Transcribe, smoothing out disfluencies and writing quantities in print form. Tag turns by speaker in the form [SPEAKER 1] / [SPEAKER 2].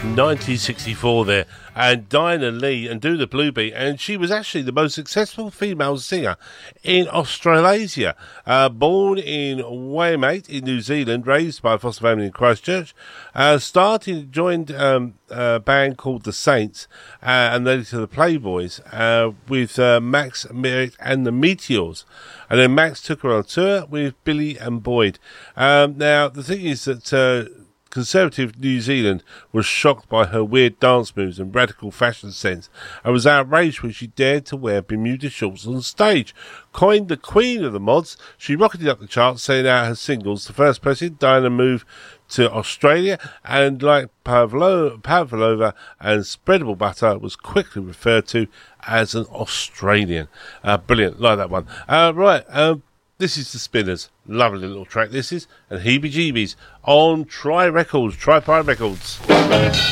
[SPEAKER 1] 1964 there, and Diana Lee and Do the Blue Beat, and she was actually the most successful female singer in Australasia. Born in Waimate in New Zealand, raised by a foster family in Christchurch, joined a band called The Saints, and then to the Playboys with Max Merritt and the Meteors. And then Max took her on tour with Billy and Boyd. Now, the thing is that conservative New Zealand was shocked by her weird dance moves and radical fashion sense, and was outraged when she dared to wear Bermuda shorts on stage. Coined the queen of the mods, she rocketed up the charts, sending out her singles. The first person, Diana, moved to Australia, and like Pavlova and Spreadable Butter, was quickly referred to as an Australian. Brilliant, like that one. This is the Spinners. Lovely little track this is, and Heebie Jeebies on Tri-Pirate Records.